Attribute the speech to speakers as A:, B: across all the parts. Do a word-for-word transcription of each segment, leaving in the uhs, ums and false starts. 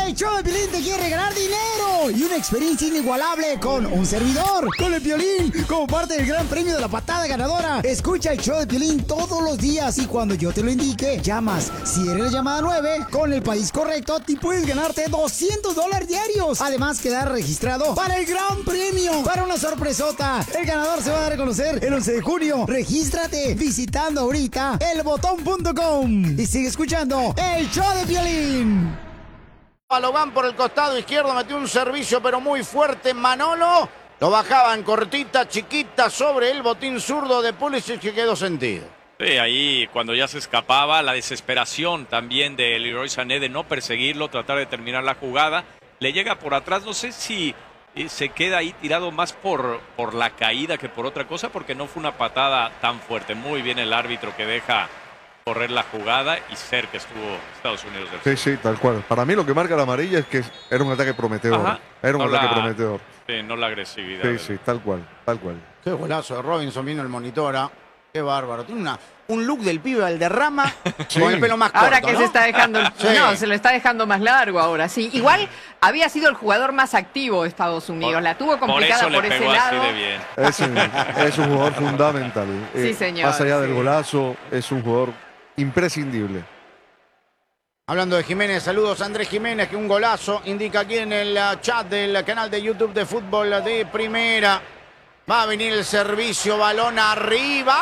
A: El show de Piolín te quiere regalar dinero y una experiencia inigualable con un servidor, con el Piolín, como parte del gran premio de la patada ganadora. Escucha el show de Piolín todos los días y cuando yo te lo indique, llamas. Si eres la llamada nueve, con el país correcto, te puedes ganarte doscientos dólares diarios. Además, quedar registrado para el gran premio, para una sorpresota. El ganador se va a dar a conocer el once de junio. Regístrate visitando ahorita el botón punto com y sigue escuchando el show de Piolín.
B: Balogan por el costado izquierdo, metió un servicio pero muy fuerte Manolo. Lo bajaban cortita, chiquita sobre el botín zurdo de Pulisic que quedó sentido.
C: Sí, ahí cuando ya se escapaba, la desesperación también de Leroy Sané de no perseguirlo, tratar de terminar la jugada. Le llega por atrás, no sé si eh, se queda ahí tirado más por, por la caída que por otra cosa, porque no fue una patada tan fuerte. Muy bien el árbitro que deja correr la jugada y cerca estuvo Estados Unidos.
D: Sí, sí, tal cual. Para mí lo que marca la amarilla es que era un ataque prometedor.
C: Ajá.
D: Era un
C: no
D: ataque
C: la,
D: prometedor.
C: Sí, no la agresividad.
D: Sí, sí, tal cual, tal cual.
B: Qué golazo de Robinson viendo el monitora. Qué bárbaro. Tiene una, un look del pibe Valderrama
D: Sí.
B: con el pelo más corto,
E: Ahora que
B: ¿no?
E: se está dejando, el-
B: Sí.
E: no, se lo está dejando más largo ahora, sí. Igual había sido el jugador más activo de Estados Unidos,
C: Por-
E: la tuvo
C: Por
E: complicada
C: eso
E: por,
C: le
E: ese
C: pegó así
E: lado.
C: de bien.
D: Es un, es un jugador fundamental.
E: Sí,
D: Eh,
E: señor,
D: Más allá del
E: sí.
D: golazo, es un jugador imprescindible.
B: Hablando de Jiménez, saludos a Andrés Jiménez, que un golazo indica aquí en el uh, chat del canal de YouTube de Fútbol de Primera. Va a venir el servicio, balón arriba.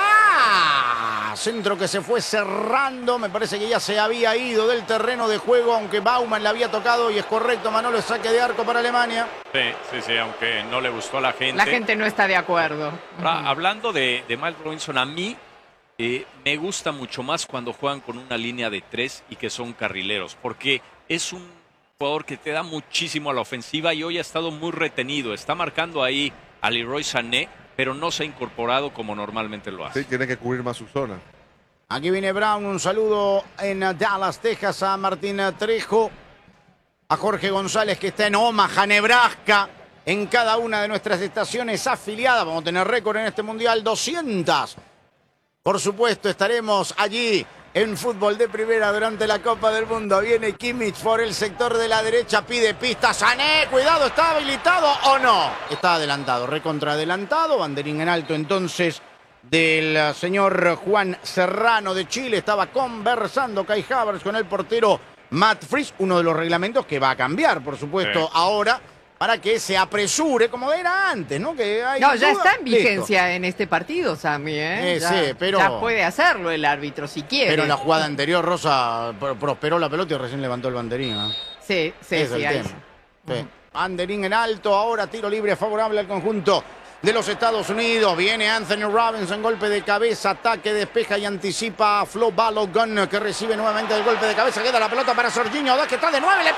B: ¡Ah! Centro que se fue cerrando, me parece que ya se había ido del terreno de juego, aunque Baumann le había tocado y es correcto, Manolo, el saque de arco para Alemania.
C: Sí, sí, sí, aunque no le gustó a la gente.
E: La gente no está de acuerdo.
C: Ahora, hablando de, de Miles Robinson, a mí eh, me gusta mucho más cuando juegan con una línea de tres y que son carrileros, porque es un jugador que te da muchísimo a la ofensiva y hoy ha estado muy retenido. Está marcando ahí a Leroy Sané, pero no se ha incorporado como normalmente lo hace.
D: Sí, tiene que cubrir más su zona.
B: Aquí viene Brown, un saludo en Dallas, Texas, a Martín Trejo, a Jorge González que está en Omaha, Nebraska, en cada una de nuestras estaciones afiliadas. Vamos a tener récord en este Mundial, doscientas. Por supuesto, estaremos allí en Fútbol de Primera durante la Copa del Mundo. Viene Kimmich por el sector de la derecha, pide pista, Sané, cuidado, ¿está habilitado o no? Está adelantado, recontra adelantado, banderín en alto entonces del señor Juan Serrano de Chile. Estaba conversando Kai Havertz con el portero Matt Fries, uno de los reglamentos que va a cambiar, por supuesto,
C: Sí.
B: ahora, para que se apresure como era antes, ¿no? Que hay
E: No, ya
B: duda.
E: está en
B: Listo.
E: vigencia en este partido, Sammy, ¿eh?
B: Eh,
E: ya,
B: sí, pero-
E: ya puede hacerlo el árbitro si quiere.
B: Pero en la jugada anterior Rosa pro- prosperó la pelota y recién levantó el banderín, ¿no?
E: Sí, sí,
B: Ese es
E: sí.
B: el
E: ahí
B: tema.
E: sí.
B: Sí. Banderín en alto, ahora tiro libre favorable al conjunto de los Estados Unidos. Viene Anthony Robinson, golpe de cabeza, ataque, despeja y anticipa a Flo Balogun, que recibe nuevamente el golpe de cabeza. Queda la pelota para Serginho, dos que está de nueve, le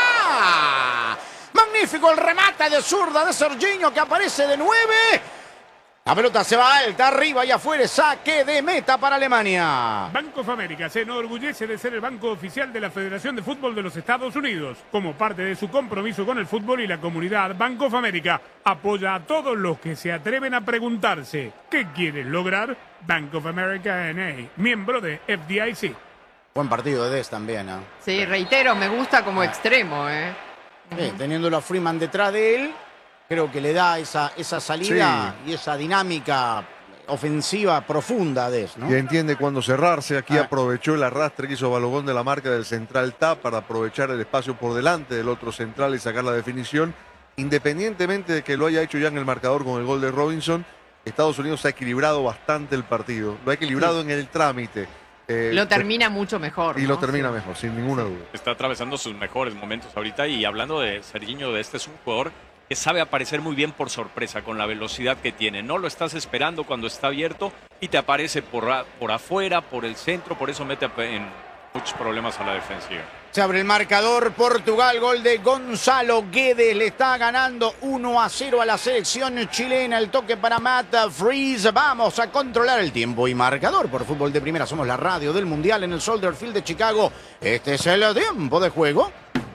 B: pega. Magnífico el remate de zurda de Serginho, que aparece de nueve. La pelota se va alta, arriba y afuera, saque de meta para Alemania.
F: Bank of America se enorgullece de ser el banco oficial de la Federación de Fútbol de los Estados Unidos. Como parte de su compromiso con el fútbol y la comunidad, Bank of America apoya a todos los que se atreven a preguntarse ¿qué quieren lograr? Bank of America N A, miembro de F D I C.
B: Buen partido de Des también, ¿no?
E: Sí, reitero, me gusta como extremo, ¿eh?
B: Sí, teniéndolo a Freeman detrás de él, creo que le da esa, esa salida y esa dinámica ofensiva profunda a Des, ¿no?
D: Y entiende cuándo cerrarse. Aquí
B: Ah.
D: aprovechó el arrastre que hizo Balogón de la marca del central T A para aprovechar el espacio por delante del otro central y sacar la definición. Independientemente de que lo haya hecho ya en el marcador con el gol de Robinson, Estados Unidos ha equilibrado bastante el partido. Lo ha equilibrado en el trámite. Eh,
E: Lo termina mucho mejor.
D: Y
E: ¿no?
D: lo termina
E: Sí.
D: mejor, sin ninguna duda.
C: Está atravesando sus mejores momentos ahorita y hablando de Serginho, de este es un jugador que sabe aparecer muy bien por sorpresa con la velocidad que tiene. No lo estás esperando cuando está abierto y te aparece por, a- por afuera, por el centro, por eso mete en muchos problemas a la defensiva.
B: Se abre el marcador, Portugal, gol de Gonzalo Guedes, le está ganando uno a cero a la selección chilena, el toque para Matt Fries. Vamos a controlar el tiempo y marcador por Fútbol de Primera, somos la radio del Mundial en el Soldier Field de Chicago. Este es el tiempo de juego.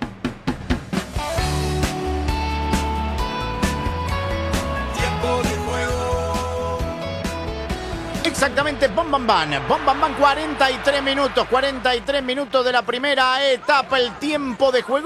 B: Exactamente, Bom Bam Bam, Bom Bam Bam, cuarenta y tres minutos, cuarenta y tres minutos de la primera etapa, el tiempo de juego.